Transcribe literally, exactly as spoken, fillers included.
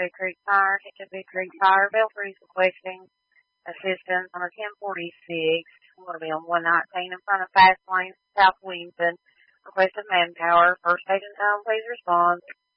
Big Creek Fire. Attention Big Creek Fire. Belfry's requesting assistance on a ten forty-six. We're going to be on one nineteen in front of Fast Lane, South Williamson. Requested manpower. First station time, please respond.